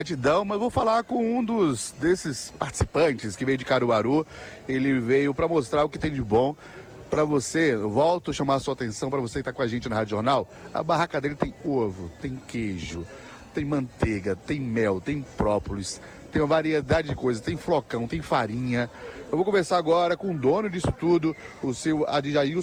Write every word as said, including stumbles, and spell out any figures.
Gratidão, mas vou falar com um dos desses participantes que veio de Caruaru. Ele veio para mostrar o que tem de bom para você. Eu volto a chamar a sua atenção para você que está com a gente na Rádio Jornal. A barraca dele tem ovo, tem queijo, tem manteiga, tem mel, tem própolis, tem uma variedade de coisas, tem flocão, tem farinha. Eu vou conversar agora com o dono disso tudo, o seu Adjailson